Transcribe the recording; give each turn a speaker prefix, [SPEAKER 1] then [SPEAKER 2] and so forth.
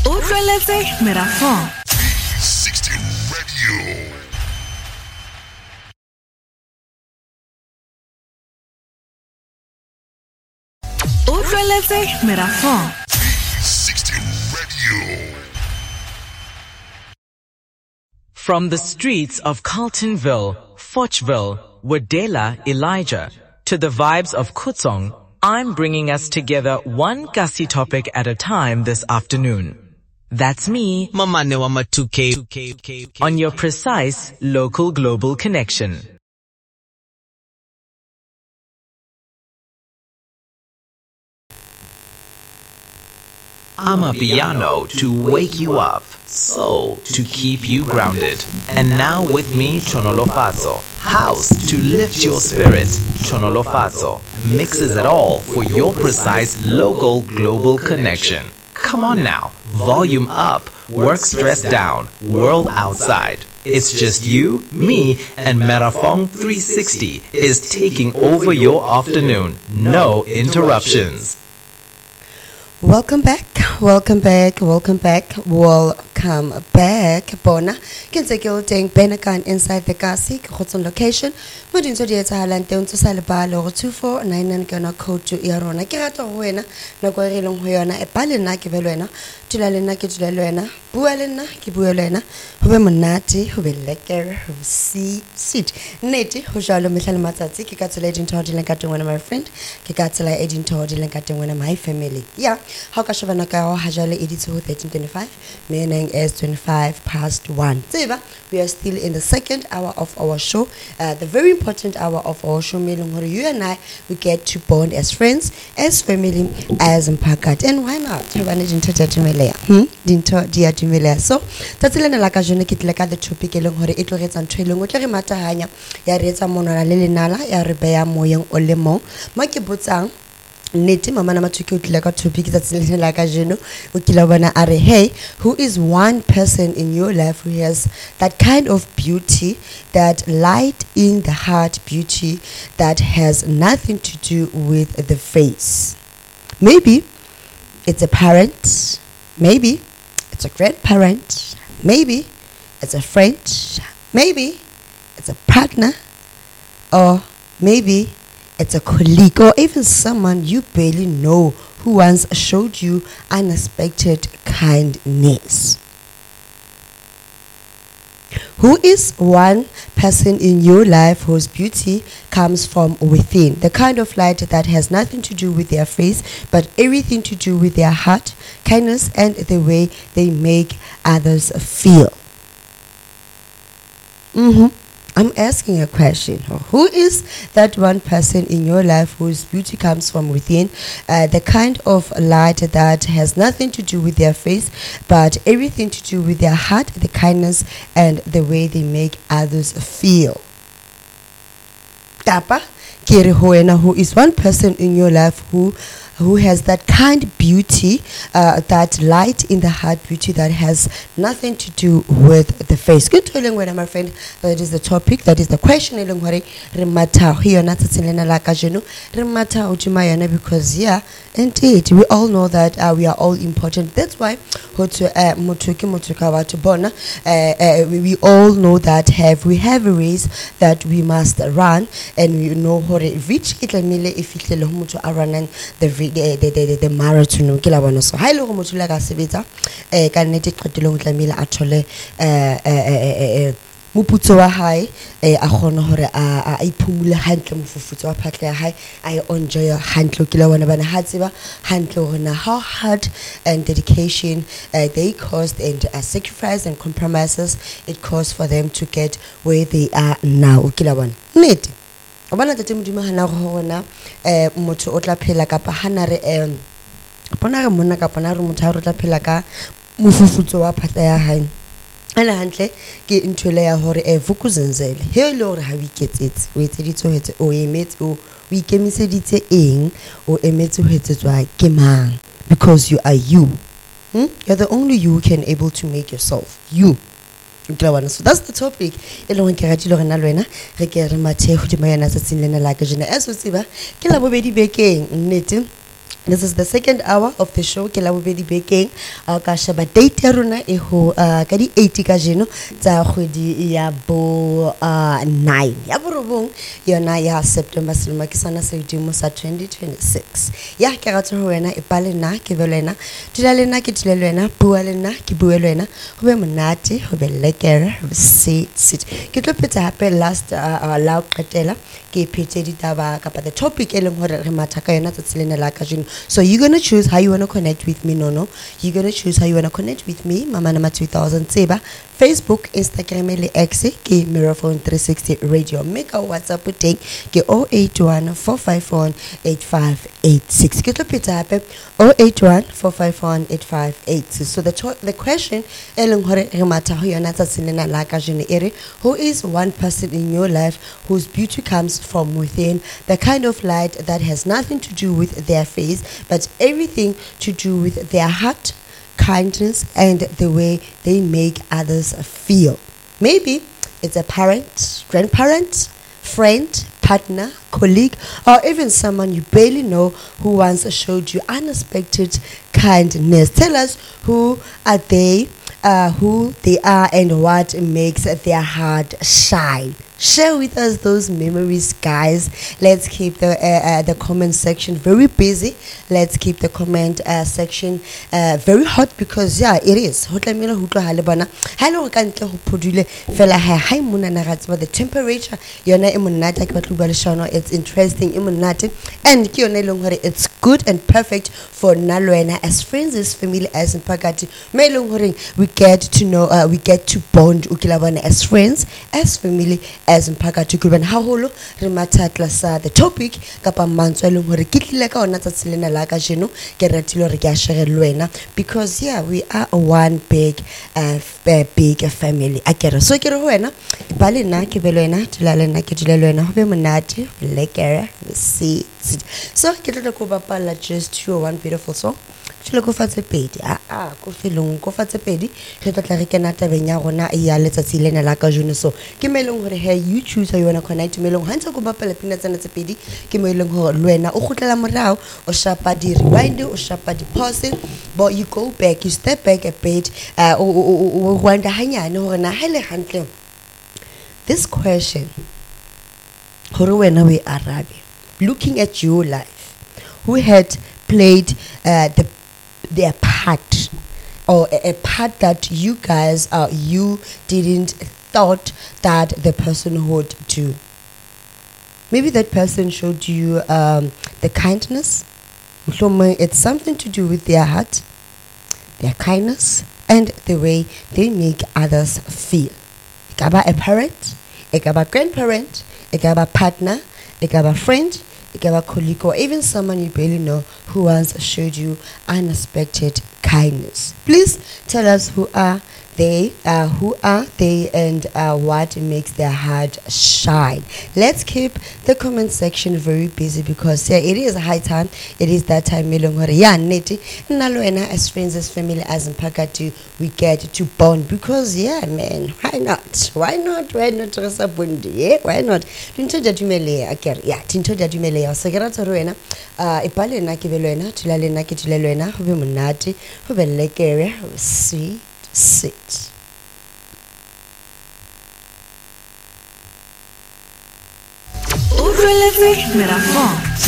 [SPEAKER 1] Utlweletse Merafong
[SPEAKER 2] 360 Radio.
[SPEAKER 1] Utlweletse Merafong
[SPEAKER 2] 360 Radio.
[SPEAKER 3] From the streets of Carltonville, Fochville, Wadela, Elijah, to the vibes of Kutsong, I'm bringing us together one Kasi topic at a time this afternoon. That's me,
[SPEAKER 4] Mamane wa ma2K,
[SPEAKER 3] on your precise local global connection.
[SPEAKER 4] Amapiano to wake you up, soul to keep you grounded. And now with me, Chonolofatso, house to lift your spirit. Chonolofatso mixes it all for your precise local global connection. Come on now, volume up, work stress down, world outside. It's just you, me, and Merafong 360 is taking over your afternoon. No interruptions.
[SPEAKER 5] Welcome back. Bona. Kensekil Deng Benakan inside the Kasi, Hotson location. Modin to the Tahalan Down to Salabalo 2499 Gana code to Irona. Kerato Huena, Naguarilum Huena, a Palina Kivelena, Tulalena Kitulena, Buelena, Kibuelena, Hubemonati, Hubeleker, Seat, Nati, Hujalo Michel Matati, Kikatulating Tordil and Catting one of my friend, Kikatula aging Tordil and Catting one of my family. Yeah, Hakashavanaka, Hajale 82 1325, meaning is 25 past 1. We are still in the second hour of our show, the very important hour of our show. You and I, we get to bond as friends, as family, as Mpakat. And why not? So, Tatilana Lakajone Kitlaka the topic along her iterates and trailing, which Matahanya, Yareta Monora Lilinala, Yaribea Moyang Olemo, Maki Butsang. Neti mama na matukio kilaka topic that's like a jeno ukilabana are hey, who is one person in your life who has that kind of beauty, that light in the heart beauty that has nothing to do with the face? Maybe it's a parent, maybe it's a grandparent, maybe it's a friend, maybe it's a partner, or maybe it's a colleague, or even someone you barely know who once showed you unexpected kindness. Who is one person in your life whose beauty comes from within? The kind of light that has nothing to do with their face, but everything to do with their heart, kindness, and the way they make others feel. I'm asking a question. Who is that one person in your life whose beauty comes from within? The kind of light that has nothing to do with their face, but everything to do with their heart, the kindness, and the way they make others feel. Tapa Kiri Hoena, who is one person in your life who has that kind beauty, that light in the heart beauty that has nothing to do with the face. Good to when my friend, that is the topic, that is the question. Because yeah, indeed, we all know that we are all important. That's why we all know that we have a race that we must run, and we know how to reach it. The marathon ke la bona so ha ile go motho la ka sebetsa ka nnete qetelong tlamile a thole moputso wa hae a gona hore a iphumule hantle mofufutso wa phatla ya hae a enjoy hantle ke la bona bana ha tseba hantle hore how hard and dedication they caused, and sacrifice and compromises it caused for them to get where they are now ke la bona nnete Obana tete modimo hana go gona motho o tla phela ka pa hana re bona re monna ka bona re motho a re tla phela ka mofufutso wa phatla ya hae ana hantle ke ntwele ya hore vukuzenzele he le hore ha o iketsetse o etseditse hetse o emetse o ikemiseditse eng o emetse ho etsetswa ke mang, because you are you. You're the only you who can able to make yourself you. So that's the topic. Elong ke ratile rena lwena re ke re mathe ho di mayana sa tsinlena la ka jena eso tsiba ke la bobedi bekeng nnete This is the second hour of the show. Ke la bobedi bekeng ka sheba date ya rona e ho ka di 80 ka jeno tsa kgwedi ya bo 9 ya borobong yona ya September selemo ke sana se dimo sa 2026 ya ke ratso ho wena e pale na ke belena dila lena ke dile lena bua lena ke bue lena ho be monate ho be lekere ho be sit ke tlo phetsa hape last la qetela ke phetse ditaba kapa the topic e leng hore re matha ka yona tselena la ka jeno. So you're going to choose how you want to connect with me, Nono. You're going to choose how you want to connect with me, Mama Nama 2000 Seba. Facebook, Instagram, ele X, ke Miraphone 360 Radio. Make a WhatsApp take ke 081 451 8586. Ke tlo pita hape 081 451 8586. So the question eleng hore re matha ho yona tsatsing la ka jene ere, who is one person in your life whose beauty comes from within, the kind of light that has nothing to do with their face but everything to do with their heart, kindness, and the way they make others feel. Maybe it's a parent, grandparent, friend, partner, colleague, or even someone you barely know who once showed you unexpected kindness. Tell us who are they, who they are, and what makes their heart shine. Share with us those memories, guys. Let's keep the comment section very busy. Let's keep the comment section very hot because yeah, it is. Hotlamela hutlo halebana. Hello ka ntle ho phodule fela ha mona na ratsa the temperature yona e monate ke batlo bua le shano. It's interesting e monate and ke yona eleng hore it's good and perfect for nalwena as friends, as family, as mpakati. Me eleng hore we get to know, we get to bond ukilabana as friends, as family, as mpakati kulwana haholo re mathatla sa the topic kapa mantswe eleng hore ke tlile ka ona tsatsilena la ka jeno ke ratile re ke a share lwena because yeah, we are one big family akere. So ke re ho wena ba le nna ke be lwena tla le nna ke dile lwena ho be monate lekere see. So ke tlo go bapala just you one beautiful song. Tshile go fatse pedi go felong go fatse pedi re tla re kena tabeng ya rona ya letsatsi lena la ka jone. So ke meleng hore he you choose how you wanna connect meleng ha ntse go bapala pina tsena tse pedi ke meleng hore lwena o khutlela morao o shapa di rewind o shapa di pause but you go back, you step back a bit o wonder hanyane hore na hele hantle this question hore wena we arabe looking at your life who had played their part or a part that you guys you didn't thought that the person would do. Maybe that person showed you the kindness. It's something to do with their heart, their kindness, and the way they make others feel. Ekaba a parent, ekaba grandparent, ekaba partner, ekaba friend, ekaba colleague, or even someone you barely know who once showed you unexpected kindness. Please tell us who are they, and what makes their heart shine. Let's keep the comment section very busy because yeah, it is a high time. It is that time neti naloena as friends, as family, as mpakati we get to bond because yeah man, why not why not yeah, why not tinto jadumele akere yeah tinto jadumele ya segera tsorwena ipale na ke belwena tulale na ke tulelwena ho be monate ho be lekere sweet sit.
[SPEAKER 1] Utlweletse Miraphone